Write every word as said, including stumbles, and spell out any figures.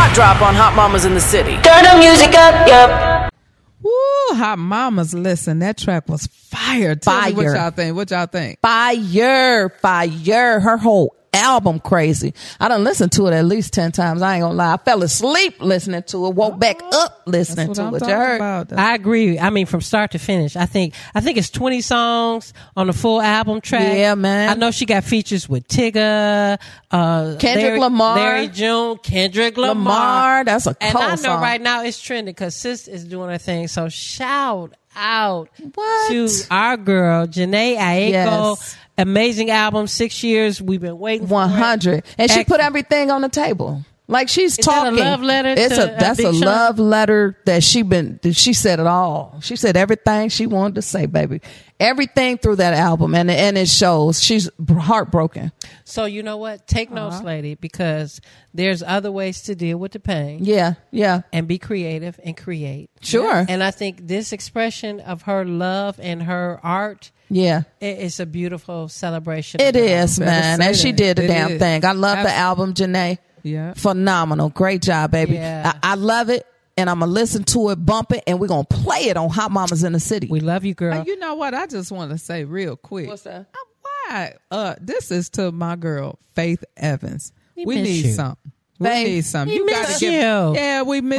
Hot Drop on Hot Mamas in the City. Turn the music up, yup. Woo, Hot Mamas, listen, that track was fire. Tell Fire. me what y'all think. What y'all think? Fire, fire. Her whole album crazy. I done listened to it at least ten times. I ain't gonna lie. I fell asleep listening to it. Woke back up listening That's to what it. I'm You talking heard? about. That's- I agree. I mean, from start to finish, I think I think it's twenty songs on the full album track. Yeah, man. I know she got features with Tigger, uh, Kendrick Larry, Lamar. Larry June, Kendrick Lamar. Lamar, that's a and cold I know song. right now it's trending because Sis is doing her thing. So shout out What? to our girl Janae Aiko. Yes. Amazing album. Six years we've been waiting for one it. hundred. And she Ex- put everything on the table. Like she's Is that a talking. love letter It's to, a uh, that's Big a Sean? love letter that she been that she said it all. She said everything she wanted to say, baby. Everything through that album, and and it shows. She's heartbroken. So you know what? Take notes, lady, because there's other ways to deal with the pain. Yeah, yeah. And be creative and create. Sure. And I think this expression of her love and her art, Yeah. it is a beautiful celebration. It of her. is, Better man. say And she that. did the It damn is. thing. I love the Absolutely. album, Janae. Yeah. Phenomenal. Great job, baby. Yeah. I, I love it. And I'm going to listen to it, bump it, and we're going to play it on Hot Mamas in the City. We love you, girl. And you know what? I just want to say real quick. What's that? Uh, Why? Uh, this is to my girl, Faith Evans. We We, miss need you. something. We Faith, need something. we you miss gotta give, you. Yeah, we miss